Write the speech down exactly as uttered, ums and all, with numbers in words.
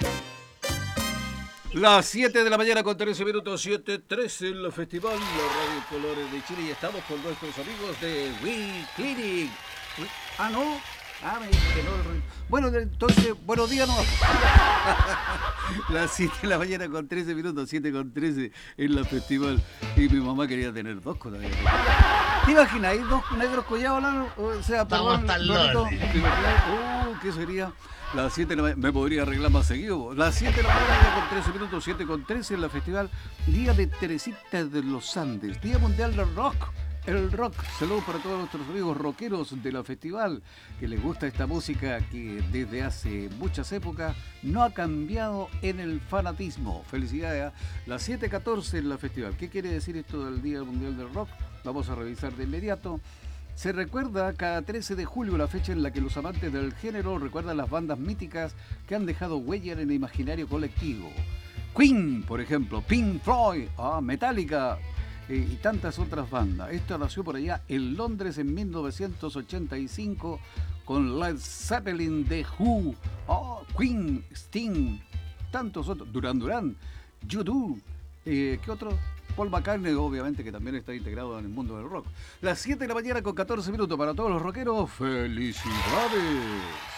Las siete de la mañana con trece minutos, siete trece en la Festival, la Radio Colores de Chile, y estamos con nuestros amigos de We Clinic. We- Ah, no. Ah, me dice que no. Bueno, entonces, buenos días, no. Las siete de la mañana con trece minutos, siete con trece en la Festival. Y mi mamá quería tener dos todavía. ¿Te imaginas? ¿Hay dos negros collados? O sea, Vamos perdón, hasta el Lorito, norte. ¿te imaginas? Uh, ¿qué sería? Las siete de la mañana, me podría arreglar más seguido. Las siete de la mañana ya con trece minutos, siete con trece en la Festival. Día de Teresita de los Andes, Día Mundial del Rock. El rock, saludos para todos nuestros amigos rockeros de la Festival, que les gusta esta música que desde hace muchas épocas no ha cambiado en el fanatismo. Felicidades a las siete catorce en la Festival. ¿Qué quiere decir esto del Día Mundial del Rock? Vamos a revisar de inmediato. Se recuerda cada trece de julio, la fecha en la que los amantes del género recuerdan las bandas míticas que han dejado huella en el imaginario colectivo. Queen, por ejemplo, Pink Floyd, ah, Metallica eh, y tantas otras bandas. Esto nació por allá en Londres en mil novecientos ochenta y cinco con Led Zeppelin, The Who, oh, Queen, Sting, tantos otros, Duran Duran, U dos, eh, ¿qué otro? Paul McCartney, obviamente, que también está integrado en el mundo del rock. Las siete de la mañana con catorce minutos para todos los rockeros. ¡Felicidades!